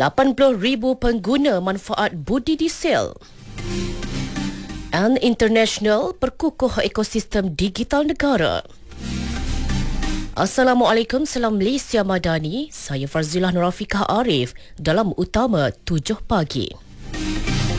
80,000 pengguna manfaat budi diesel. And International perkukuh ekosistem digital negara. Assalamualaikum, salam Malaysia Madani. Saya Farzilah Nurafikah Arif dalam Utama 7 pagi.